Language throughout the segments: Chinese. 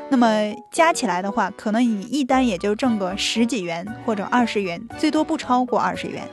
那么加起来的话，可能你一单也就挣个10几元或者20元，最多不超过20元。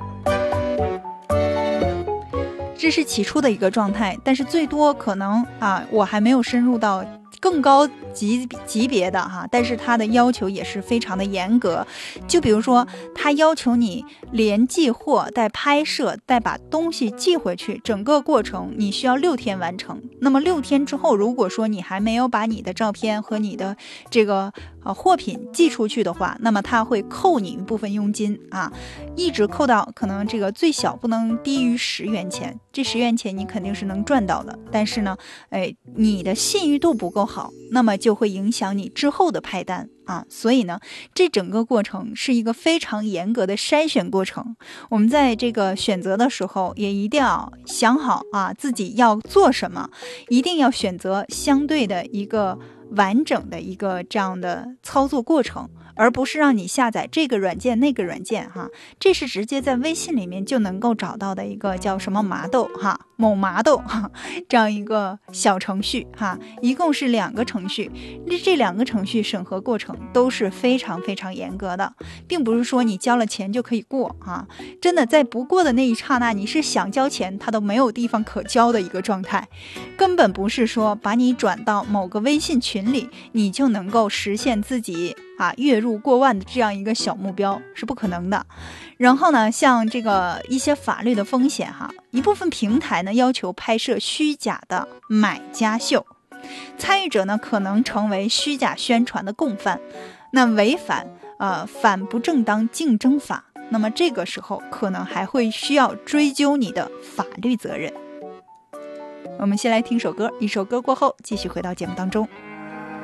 这是起初的一个状态，但是最多可能我还没有深入到更高级别的但是它的要求也是非常的严格。就比如说它要求你连寄货带拍摄带把东西寄回去，整个过程你需要6天完成。那么6天之后，如果说你还没有把你的照片和你的这个货品寄出去的话，那么它会扣你一部分佣金一直扣到可能这个最小不能低于10元钱。这10元钱你肯定是能赚到的，但是呢你的信誉度不够好，那么就会影响你之后的派单所以呢，这整个过程是一个非常严格的筛选过程。我们在这个选择的时候也一定要想好自己要做什么，一定要选择相对的一个完整的一个这样的操作过程，而不是让你下载这个软件那个软件这是直接在微信里面就能够找到的一个叫什么麻豆某麻豆这样一个小程序一共是2个程序，这2个程序审核过程都是非常非常严格的，并不是说你交了钱就可以过真的在不过的那一刹那，你是想交钱它都没有地方可交的一个状态，根本不是说把你转到某个微信群里你就能够实现自己月入过万的这样一个小目标，是不可能的。然后呢，像这个一些法律的风险一部分平台呢要求拍摄虚假的买家秀，参与者呢可能成为虚假宣传的共犯，那违反反不正当竞争法，那么这个时候可能还会需要追究你的法律责任。我们先来听首歌，一首歌过后继续回到节目当中。